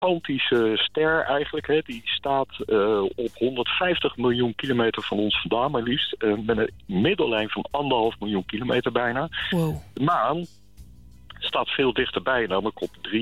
gigantische ster eigenlijk. Hè. Die staat op 150 miljoen kilometer van ons vandaan, maar liefst. Met een middellijn van 1,5 miljoen kilometer bijna. Wow. De maan staat veel dichterbij, namelijk op 384.400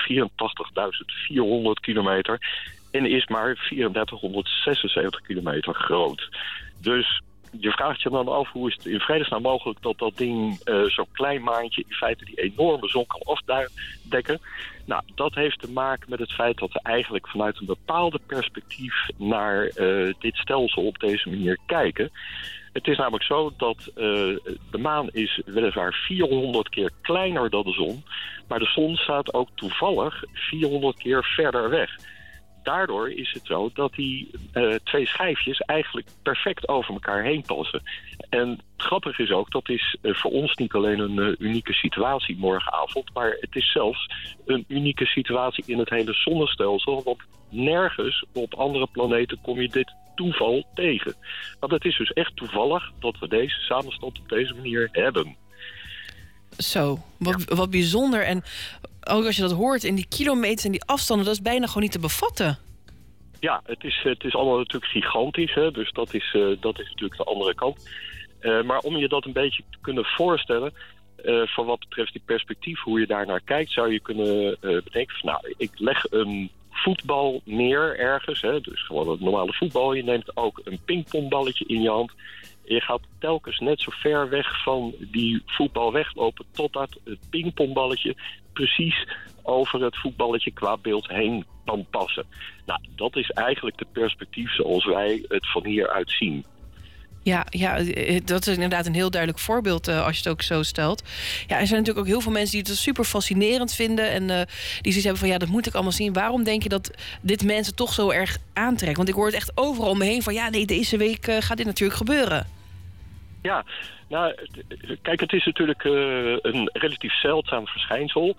kilometer. En is maar 3476 kilometer groot. Dus je vraagt je dan af, hoe is het in vredesnaam mogelijk dat dat ding, zo'n klein maantje, in feite die enorme zon kan afdekken? Nou, dat heeft te maken met het feit dat we eigenlijk vanuit een bepaalde perspectief naar dit stelsel op deze manier kijken. Het is namelijk zo dat de maan is weliswaar 400 keer kleiner dan de zon, maar de zon staat ook toevallig 400 keer verder weg. Daardoor is het zo dat die twee schijfjes eigenlijk perfect over elkaar heen passen. En het grappige is ook, dat is voor ons niet alleen een unieke situatie morgenavond, maar het is zelfs een unieke situatie in het hele zonnestelsel. Want nergens op andere planeten kom je dit toeval tegen. Want het is dus echt toevallig dat we deze samenstand op deze manier hebben. Zo, wat bijzonder. En ook als je dat hoort in die kilometers en die afstanden, dat is bijna gewoon niet te bevatten. Ja, het is allemaal natuurlijk gigantisch, hè? Dus dat is natuurlijk de andere kant. Maar om je dat een beetje te kunnen voorstellen, voor wat betreft die perspectief, hoe je daar naar kijkt, zou je kunnen bedenken van, nou, ik leg een voetbal neer ergens, hè? Dus gewoon een normale voetbal. Je neemt ook een pingpongballetje in je hand. Je gaat telkens net zo ver weg van die voetbal weglopen totdat het pingpongballetje precies over het voetballetje qua beeld heen kan passen. Nou, dat is eigenlijk de perspectief zoals wij het van hieruit zien. Ja, dat is inderdaad een heel duidelijk voorbeeld als je het ook zo stelt. Ja, er zijn natuurlijk ook heel veel mensen die het super fascinerend vinden en die zoiets hebben van, ja, dat moet ik allemaal zien. Waarom denk je dat dit mensen toch zo erg aantrekt? Want ik hoor het echt overal om me heen van, ja, nee, deze week gaat dit natuurlijk gebeuren. Ja, nou, kijk, het is natuurlijk een relatief zeldzaam verschijnsel.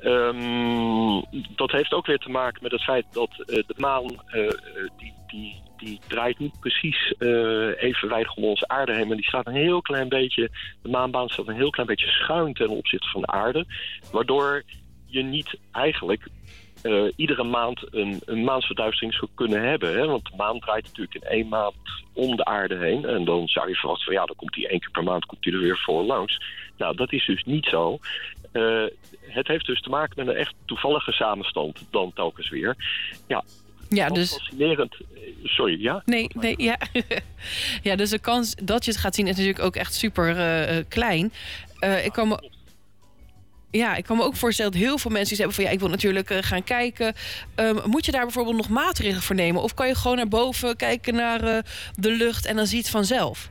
Dat heeft ook weer te maken met het feit dat de maan, die draait niet precies evenwijdig om onze aarde heen, maar die staat een heel klein beetje, de maanbaan staat een heel klein beetje schuin ten opzichte van de aarde, waardoor je niet eigenlijk iedere maand een maansverduistering zou kunnen hebben. Hè? Want de maan draait natuurlijk in 1 maand om de aarde heen. En dan zou je verwachten van, ja, dan komt die 1 keer per maand er weer voor langs. Nou, dat is dus niet zo. Het heeft dus te maken met een echt toevallige samenstand dan telkens weer. Ja, dus fascinerend. Sorry, ja? Nee, ja. Ja, dus de kans dat je het gaat zien is natuurlijk ook echt super klein. Ik kan me ook voorstellen dat heel veel mensen die hebben van, ja, ik wil natuurlijk gaan kijken. Moet je daar bijvoorbeeld nog maatregelen voor nemen? Of kan je gewoon naar boven kijken naar de lucht en dan zie je het vanzelf?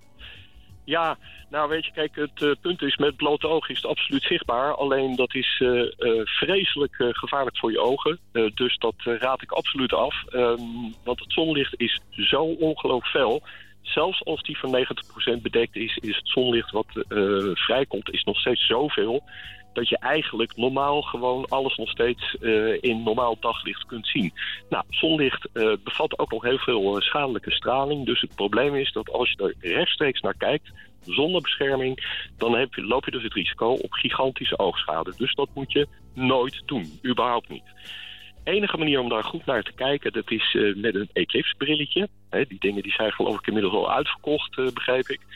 Ja, nou weet je, kijk, het punt is, met blote oog is het absoluut zichtbaar. Alleen dat is vreselijk gevaarlijk voor je ogen. Dus dat raad ik absoluut af. Want het zonlicht is zo ongelooflijk fel. Zelfs als die van 90% bedekt is het zonlicht wat vrijkomt, is nog steeds zoveel dat je eigenlijk normaal gewoon alles nog steeds in normaal daglicht kunt zien. Nou, zonlicht bevat ook nog heel veel schadelijke straling. Dus het probleem is dat als je er rechtstreeks naar kijkt, zonder bescherming, dan loop je dus het risico op gigantische oogschade. Dus dat moet je nooit doen, überhaupt niet. De enige manier om daar goed naar te kijken, dat is met een eclipsebrilletje. Die dingen die zijn geloof ik inmiddels al uitverkocht, begrijp ik.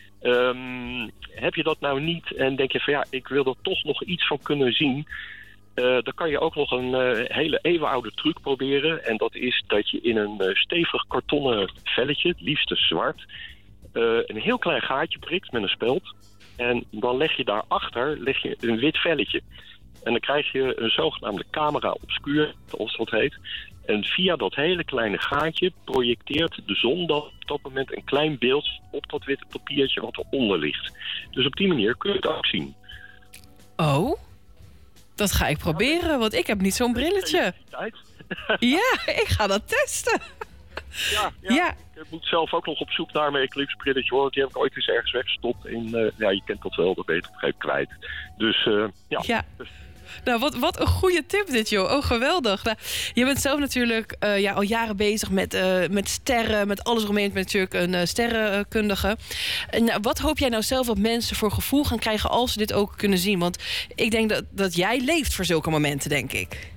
Heb je dat nou niet en denk je van, ja, ik wil er toch nog iets van kunnen zien, dan kan je ook nog een hele eeuwenoude truc proberen. En dat is dat je in een stevig kartonnen velletje, het liefst zwart, een heel klein gaatje prikt met een speld. En dan leg je daarachter een wit velletje. En dan krijg je een zogenaamde camera obscure, zoals dat heet. En via dat hele kleine gaatje projecteert de zon dan op dat moment een klein beeld op dat witte papiertje wat eronder ligt. Dus op die manier kun je het ook zien. Oh, dat ga ik proberen, want ik heb niet zo'n brilletje. Ja, ik ga dat testen. Ja. Ik moet zelf ook nog op zoek naar mijn eclipsebrilletje, hoor. Die heb ik ooit eens ergens weggestopt. Ja, je kent dat wel, dat ben je op een gegeven moment kwijt. Dus ja. Nou, wat een goede tip dit, joh. Oh, geweldig. Nou, je bent zelf natuurlijk al jaren bezig met sterren, met alles eromheen. Je bent natuurlijk een sterrenkundige. Nou, wat hoop jij nou zelf dat mensen voor gevoel gaan krijgen als ze dit ook kunnen zien? Want ik denk dat jij leeft voor zulke momenten, denk ik.